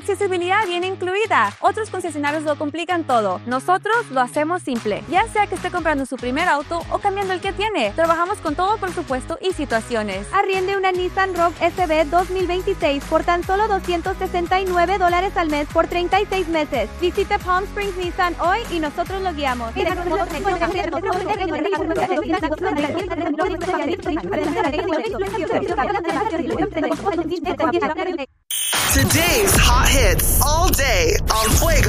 accesibilidad viene incluida. Otros concesionarios lo complican todo. Nosotros lo hacemos simple. Ya sea que esté comprando su primer auto o cambiando el que tiene. Trabajamos con todo presupuesto y situaciones. Arriende una Nissan Rogue SB 2026 por tan solo $269 al mes por 36 meses. Visite Palm Springs Nissan hoy y nosotros lo guiamos. Today's hot hits all day on Fuego